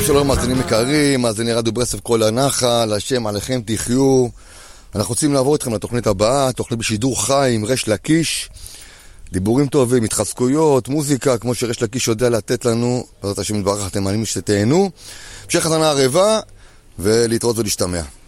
שלום, מאזינים יקרים, מאזיני רדיו ברסלב כל הנחל, השם עליכם תחיו. אנחנו רוצים לעבור איתכם לתוכנית הבאה, תוכנית בשידור חי עם רש לקיש, דיבורים טובים, התחזקויות, מוזיקה, כמו שרש לקיש יודע לתת לנו, בעזרת השם יתברך, אתם מעלים שתהנו. המשך חזנה ערבה, ולהתראות ולהשתמע.